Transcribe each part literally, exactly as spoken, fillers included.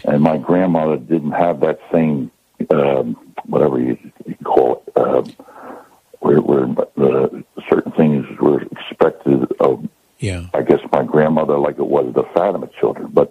And my grandmother didn't have that same, um, whatever you, you call it, uh, where, where uh, certain things were expected of, yeah. I guess, my grandmother, like it was the Fatima children. But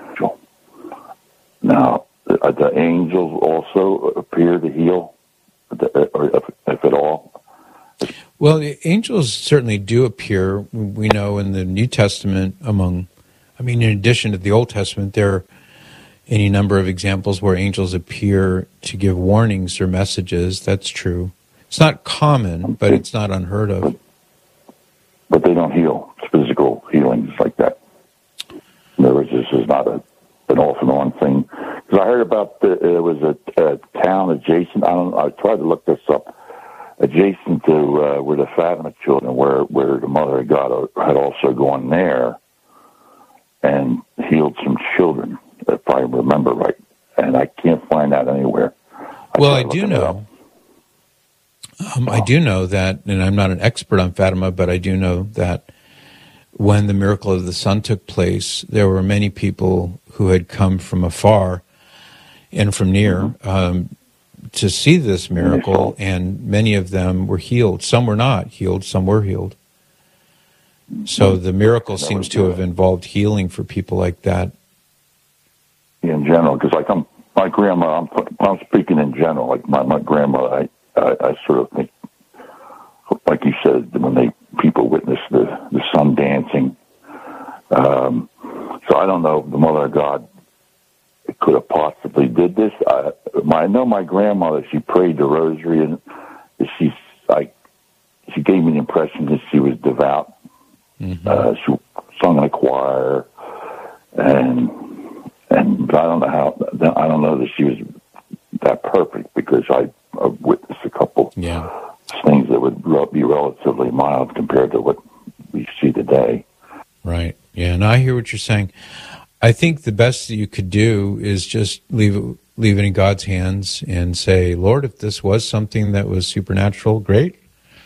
now, uh, the angels also appear to heal, or if, if at all. Well, the angels certainly do appear. We know in the New Testament, among, I mean, in addition to the Old Testament, there are any number of examples where angels appear to give warnings or messages. That's true. It's not common, but it's not unheard of. But they don't heal. It's physical healings like that. In other words, this is not a, an off and on thing. Because I heard about the, it was a, a town adjacent. I don't. I tried to look this up. Adjacent to uh, where the Fatima children, where where the Mother of God had also gone there and healed some children, if I remember right. And I can't find that anywhere. I well, I do know. Um, I do know that, and I'm not an expert on Fatima, but I do know that when the miracle of the sun took place, there were many people who had come from afar and from near mm-hmm. um, to see this miracle, and many of them were healed. Some were not healed, some were healed. So the miracle that seems to have involved healing for people like that. In general, because like I'm, my grandma, I'm, I'm speaking in general, like my, my grandmother, I, I, I sort of think, like you said, when they people witness the, the sun dancing. Um, so I don't know if the Mother of God could have possibly did this. I, my, I know my grandmother, she prayed the rosary, and she, I, she gave me the impression that she was devout. Mm-hmm. Uh, she sung in a choir, and and I don't know how. I don't know that she was that perfect, because I, I witnessed a couple yeah. things that would be relatively mild compared to what we see today. Right. Yeah. And I hear what you're saying. I think the best that you could do is just leave it, leave it in God's hands and say, Lord, if this was something that was supernatural, great.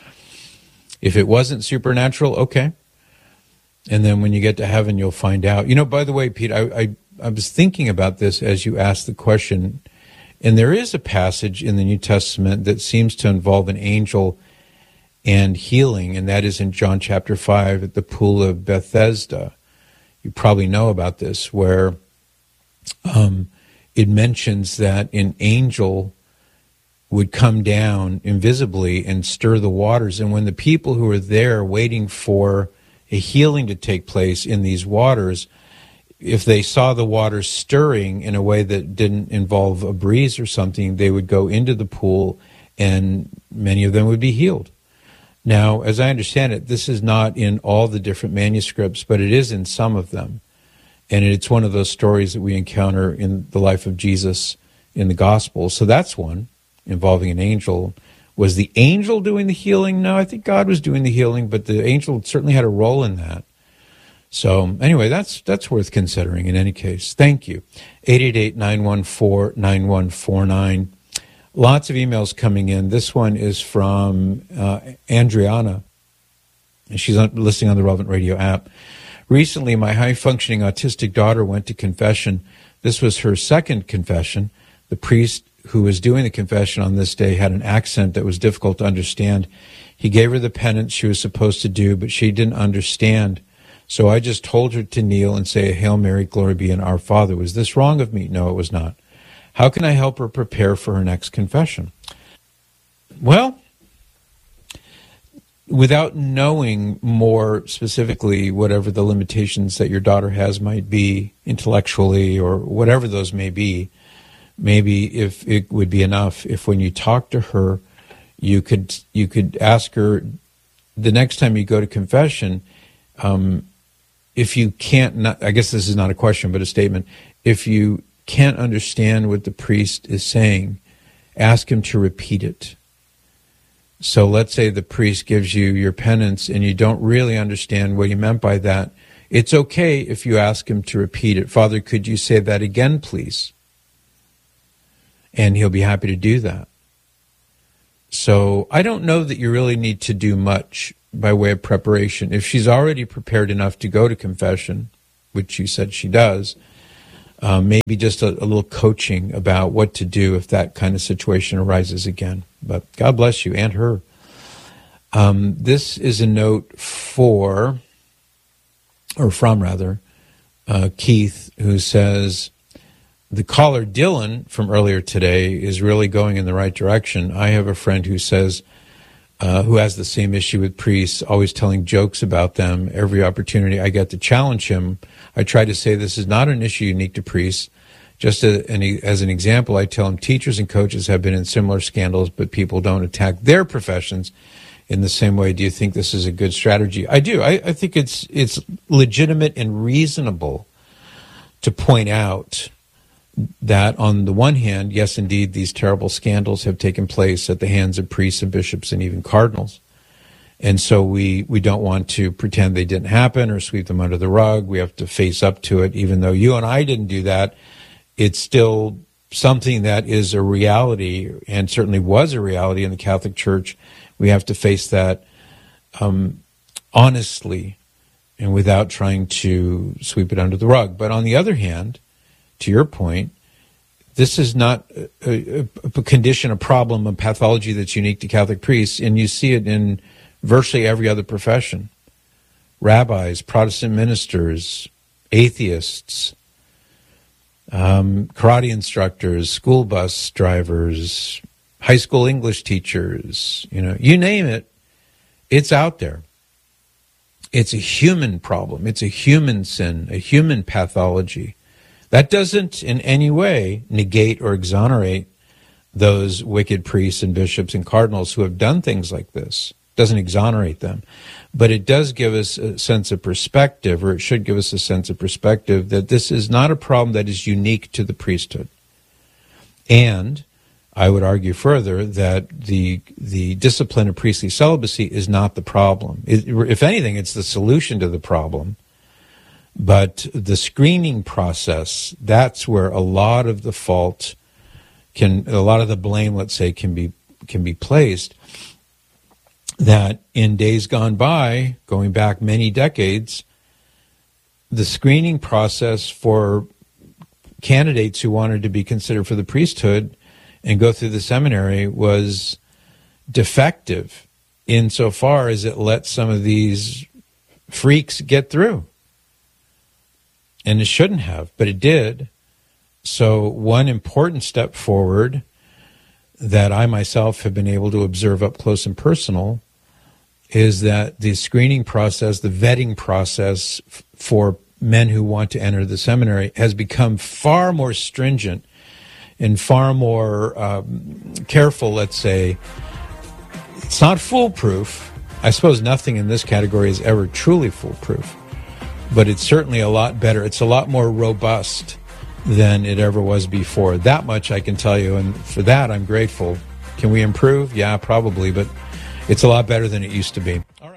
If it wasn't supernatural, okay. And then when you get to heaven, you'll find out. You know, by the way, Pete, I, I, I was thinking about this as you asked the question, and there is a passage in the New Testament that seems to involve an angel and healing, and that is in John chapter five at the pool of Bethesda. You probably know about this, where um, it mentions that an angel would come down invisibly and stir the waters. And when the people who were there waiting for a healing to take place in these waters, if they saw the waters stirring in a way that didn't involve a breeze or something, they would go into the pool and many of them would be healed. Now, as I understand it, this is not in all the different manuscripts, but it is in some of them. And it's one of those stories that we encounter in the life of Jesus in the Gospel. So that's one, involving an angel. Was the angel doing the healing? No, I think God was doing the healing, but the angel certainly had a role in that. So anyway, that's that's worth considering in any case. Thank you. eight eight eight, nine one four, nine one four nine. Lots of emails coming in. This one is from uh, Andriana. She's on, listening on the Relevant Radio app. Recently, my high-functioning autistic daughter went to confession. This was her second confession. The priest who was doing the confession on this day had an accent that was difficult to understand. He gave her the penance she was supposed to do, but she didn't understand. So I just told her to kneel and say, Hail Mary, glory be in our Father. Was this wrong of me? No, it was not. How can I help her prepare for her next confession? Well, without knowing more specifically whatever the limitations that your daughter has might be intellectually or whatever those may be, maybe if it would be enough if when you talk to her, you could you could ask her the next time you go to confession, um, if you can't, not, I guess this is not a question but a statement, if you can't understand what the priest is saying, ask him to repeat it. So let's say the priest gives you your penance and you don't really understand what he meant by that. It's okay if you ask him to repeat it. Father, could you say that again, please? And he'll be happy to do that. So I don't know that you really need to do much by way of preparation. If she's already prepared enough to go to confession, which you said she does, uh, maybe just a, a little coaching about what to do if that kind of situation arises again. But God bless you and her. Um, this is a note for, or from rather, uh, Keith, who says, the caller Dylan from earlier today is really going in the right direction. I have a friend who says, uh, who has the same issue with priests, always telling jokes about them. Every opportunity I get to challenge him, I try to say this is not an issue unique to priests. Just a, an, as an example, I tell him teachers and coaches have been in similar scandals, but people don't attack their professions in the same way. Do you think this is a good strategy? I do. I, I think it's it's legitimate and reasonable to point out that on the one hand, yes, indeed, these terrible scandals have taken place at the hands of priests and bishops and even cardinals. And so we, we don't want to pretend they didn't happen or sweep them under the rug. We have to face up to it. Even though you and I didn't do that, it's still something that is a reality, and certainly was a reality in the Catholic Church. We have to face that um, honestly and without trying to sweep it under the rug. But on the other hand, to your point, this is not a, a, a condition, a problem, a pathology that's unique to Catholic priests, and you see it in virtually every other profession. Rabbis, Protestant ministers, atheists, um, karate instructors, school bus drivers, high school English teachers, you know, you name it, it's out there. It's a human problem. It's a human sin, a human pathology. That doesn't in any way negate or exonerate those wicked priests and bishops and cardinals who have done things like this. It doesn't exonerate them. But it does give us a sense of perspective, or it should give us a sense of perspective, that this is not a problem that is unique to the priesthood. And I would argue further that the the discipline of priestly celibacy is not the problem. It, if anything, it's the solution to the problem. But the screening process, that's where a lot of the fault can, a lot of the blame, let's say, can be can be placed. That in days gone by, going back many decades, the screening process for candidates who wanted to be considered for the priesthood and go through the seminary was defective insofar as it let some of these freaks get through. And it shouldn't have, but it did. So one important step forward that I myself have been able to observe up close and personal is that the screening process, the vetting process f- for men who want to enter the seminary has become far more stringent and far more um, careful, let's say. It's not foolproof. I suppose nothing in this category is ever truly foolproof. But it's certainly a lot better. It's a lot more robust than it ever was before. That much I can tell you, and for that I'm grateful. Can we improve? Yeah, probably, but it's a lot better than it used to be. All right.